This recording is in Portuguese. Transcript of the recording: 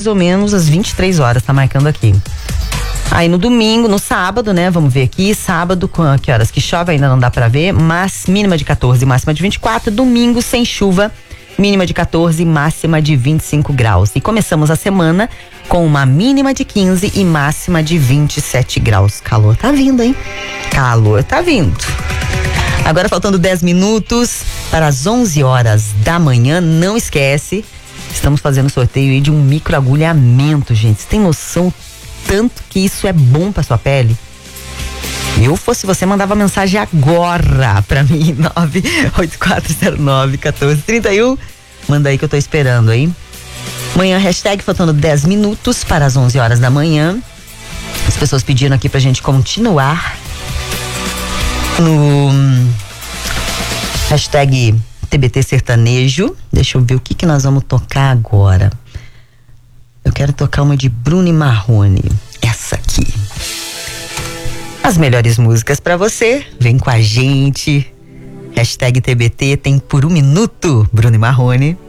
mais ou menos às 23 horas, tá marcando aqui. Aí no domingo, no sábado, né? Vamos ver aqui, sábado, com que horas que chove ainda não dá pra ver, mas mínima de 14, máxima de 24. Domingo sem chuva, mínima de 14, máxima de 25 graus. E começamos a semana com uma mínima de 15 e máxima de 27 graus. Calor tá vindo, hein? Calor tá vindo. Agora faltando 10 minutos para as 11 horas da manhã, não esquece, estamos fazendo sorteio aí de um microagulhamento, gente. Você tem noção tanto que isso é bom pra sua pele? Eu fosse você, mandava mensagem agora pra mim, 98409-1431. Manda aí que eu tô esperando, hein? Manhã, hashtag faltando 10 minutos para as 11 horas da manhã. As pessoas pediram aqui pra gente continuar no hashtag TBT Sertanejo. Deixa eu ver o que nós vamos tocar agora. Eu quero tocar uma de Bruno e Marrone. Essa aqui. As melhores músicas pra você. Vem com a gente. Hashtag TBT tem por 1 minuto. Bruno e Marrone.